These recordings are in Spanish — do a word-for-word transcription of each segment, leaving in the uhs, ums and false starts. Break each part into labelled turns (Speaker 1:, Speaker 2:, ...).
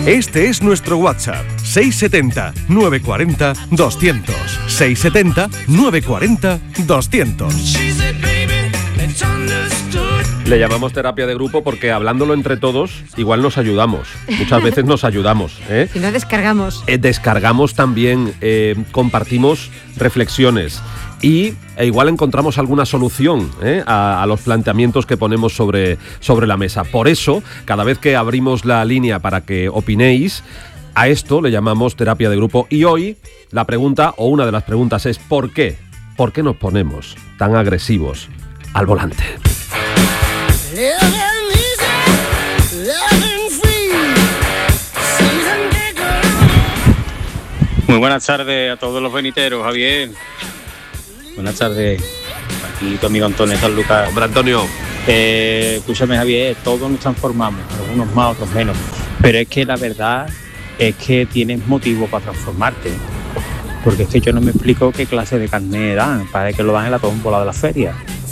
Speaker 1: Este es nuestro WhatsApp, seis setenta, nueve cuarenta, doscientos. seis setenta, nueve cuarenta, doscientos.
Speaker 2: Le llamamos terapia de grupo porque hablándolo entre todos, igual nos ayudamos. Muchas veces nos ayudamos, ¿eh?
Speaker 3: Si no descargamos.
Speaker 2: Eh, descargamos también, eh, compartimos reflexiones. Y e igual encontramos alguna solución ¿eh? a, a los planteamientos que ponemos sobre, sobre la mesa. Por eso, cada vez que abrimos la línea para que opinéis, a esto le llamamos terapia de grupo. Y hoy la pregunta, o una de las preguntas es ¿por qué? ¿Por qué nos ponemos tan agresivos al volante?
Speaker 4: Muy buenas tardes a todos los veniteros, Javier. Buenas tardes, aquí tu amigo Antonio de San Lucas.
Speaker 2: Hombre, Antonio.
Speaker 4: Eh, escúchame, Javier, todos nos transformamos, algunos más, otros menos. Pero es que la verdad es que tienes motivo para transformarte. Porque es que yo no me explico qué clase de carnet dan, para que lo dan en la tómbola de la feria.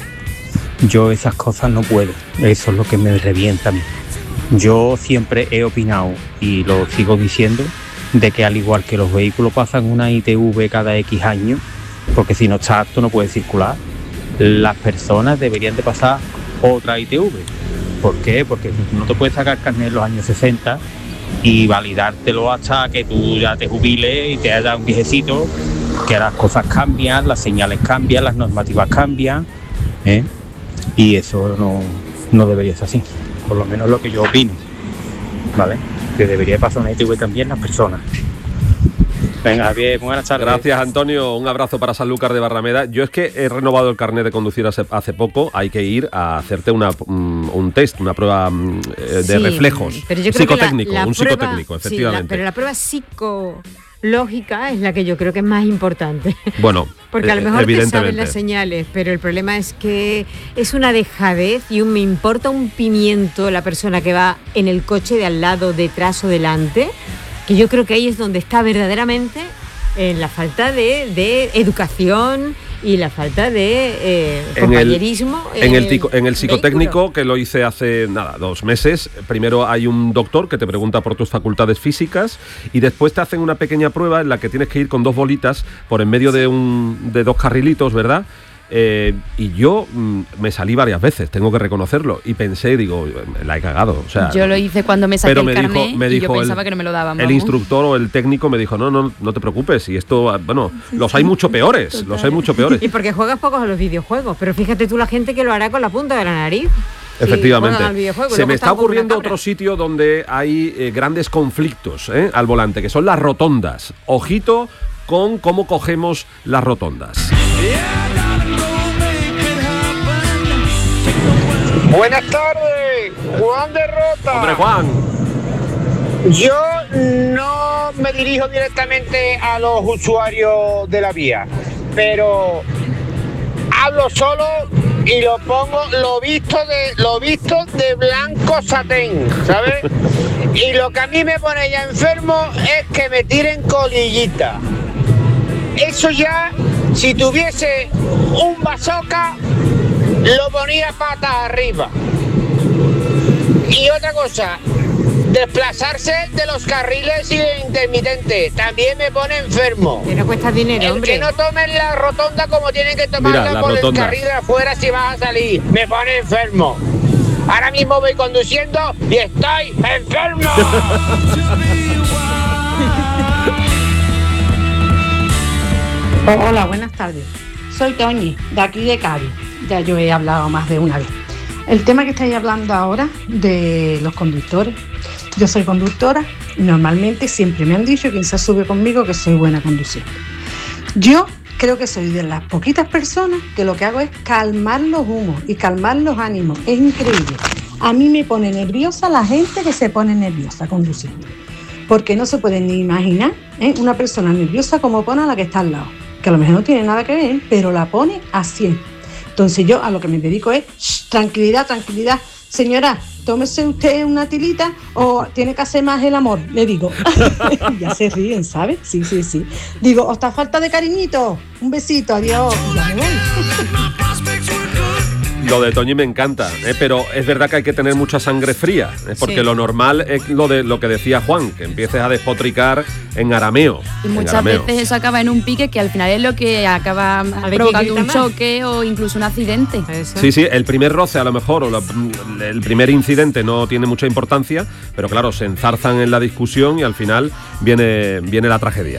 Speaker 4: Yo esas cosas no puedo, eso es lo que me revienta a mí. Yo siempre he opinado, y lo sigo diciendo, de que al igual que los vehículos pasan una I T V cada X años, porque si no está apto no puede circular, las personas deberían de pasar otra I T V. ¿Por qué? Porque no te puedes sacar carnet en los años sesenta y validártelo hasta que tú ya te jubiles y te hagas un viejecito, que las cosas cambian, las señales cambian, las normativas cambian, ¿eh? Y eso no, no debería ser así, por lo menos lo que yo opino, ¿vale? Que debería pasar una I T V también las personas. Venga, bien, buenas tardes.
Speaker 2: Gracias, Antonio. Un abrazo para Sanlúcar de Barrameda. Yo es que he renovado el carnet de conducir hace, hace poco. Hay que ir a hacerte una, un, un test, una prueba de sí, reflejos.
Speaker 3: Pero yo creo
Speaker 2: psicotécnico,
Speaker 3: que la, la
Speaker 2: un
Speaker 3: prueba,
Speaker 2: psicotécnico, efectivamente.
Speaker 3: Sí, la, pero la prueba psicológica es la que yo creo que es más importante.
Speaker 2: Bueno,
Speaker 3: porque a lo mejor te saben las
Speaker 2: evidentemente.
Speaker 3: señales, pero el problema es que es una dejadez y un me importa un pimiento la persona que va en el coche de al lado, detrás o delante, que yo creo que ahí es donde está verdaderamente en la falta de, de educación y la falta de eh, compañerismo.
Speaker 2: En el, en, el
Speaker 3: tico,
Speaker 2: en el psicotécnico, vehículo. Que lo hice hace, nada, dos meses, primero hay un doctor que te pregunta por tus facultades físicas y después te hacen una pequeña prueba en la que tienes que ir con dos bolitas por en medio de, un, de dos carrilitos, ¿verdad? Eh, y yo mm, me salí varias veces, tengo que reconocerlo, y pensé, digo, la he cagado, o sea,
Speaker 5: yo lo hice cuando me saqué
Speaker 2: pero
Speaker 5: el
Speaker 2: me
Speaker 5: carnet
Speaker 2: dijo, me
Speaker 5: y
Speaker 2: dijo
Speaker 5: yo pensaba
Speaker 2: el,
Speaker 5: que no me lo daban.
Speaker 2: El
Speaker 5: vamos.
Speaker 2: instructor o el técnico me dijo, no, no, no te preocupes, y esto, bueno, los hay mucho peores, Total. los hay mucho peores.
Speaker 3: Y porque juegas pocos a los videojuegos, pero fíjate tú la gente que lo hará con la punta de la nariz.
Speaker 2: Efectivamente. Se me está ocurriendo
Speaker 3: otro
Speaker 2: sitio donde hay eh, grandes conflictos eh, al volante, que son las rotondas. Ojito con cómo cogemos las rotondas.
Speaker 6: Buenas tardes, Juan de Rota.
Speaker 2: Hombre, Juan.
Speaker 6: Yo no me dirijo directamente a los usuarios de la vía, pero hablo solo y lo pongo lo visto de lo visto de blanco satén, ¿sabes? Y lo que a mí me pone ya enfermo es que me tiren colillita. Eso ya, si tuviese un bazooka, lo ponía patas arriba. Y otra cosa, desplazarse de los carriles intermitentes también me pone enfermo.
Speaker 3: Que no cuesta dinero,
Speaker 6: el
Speaker 3: hombre.
Speaker 6: que no tomen la rotonda como tienen que tomarla. Mira, por rotonda. El carril de afuera si vas a salir, me pone enfermo. Ahora mismo voy conduciendo y estoy enfermo.
Speaker 7: Hola, buenas tardes. Soy Toñi, de aquí de Cádiz. Ya yo he hablado más de una vez. El tema que estáis hablando ahora de los conductores. Yo soy conductora y normalmente siempre me han dicho, quien se sube conmigo, que soy buena conduciendo. Yo creo que soy de las poquitas personas que lo que hago es calmar los humos y calmar los ánimos. Es increíble. A mí me pone nerviosa la gente que se pone nerviosa conduciendo. Porque no se pueden ni imaginar ¿eh? una persona nerviosa como pone a la que está al lado. Que a lo mejor no tiene nada que ver, pero la pone a cien. Entonces yo a lo que me dedico es shh, tranquilidad, tranquilidad. Señora, tómese usted una tilita o tiene que hacer más el amor, le digo. Ya se ríen, ¿sabes? Sí, sí, sí. Digo, ¿os está falta de cariñito? Un besito, adiós. Ya me voy.
Speaker 2: Lo de Toñi me encanta, ¿eh? Pero es verdad que hay que tener mucha sangre fría, ¿eh? Porque sí. Lo normal es lo de lo que decía Juan, que empieces a despotricar en arameo.
Speaker 5: Y muchas
Speaker 2: arameo.
Speaker 5: veces eso acaba en un pique que al final es lo que acaba provocando un choque o incluso un accidente.
Speaker 3: Eso.
Speaker 2: Sí, sí, el primer roce a lo mejor, o la, el primer incidente no tiene mucha importancia, pero claro, se enzarzan en la discusión y al final viene, viene la tragedia.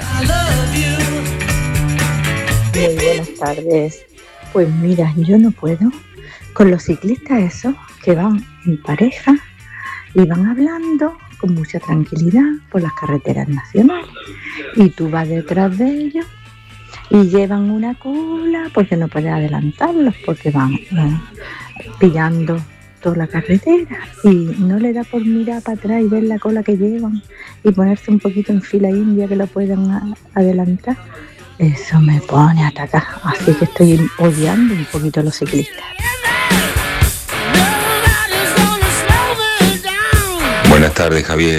Speaker 8: Muy buenas tardes. Pues mira, yo no puedo con los ciclistas esos que van en pareja y van hablando con mucha tranquilidad por las carreteras nacionales y tú vas detrás de ellos y llevan una cola porque no puedes adelantarlos porque van eh, pillando toda la carretera y no le da por mirar para atrás y ver la cola que llevan y ponerse un poquito en fila india que lo puedan a- adelantar. Eso me pone a atacar, así que estoy odiando un poquito a los ciclistas.
Speaker 9: Buenas tardes, Javier.